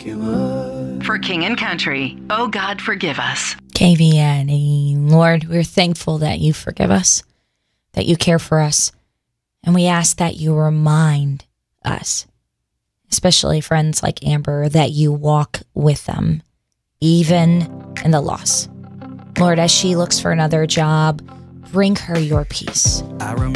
For King and Country, oh God, forgive us. KVNE. Lord, we're thankful that you forgive us, that you care for us, and we ask that you remind us, especially friends like Amber, that you walk with them, even in the loss. Lord, as she looks for another job, bring her your peace.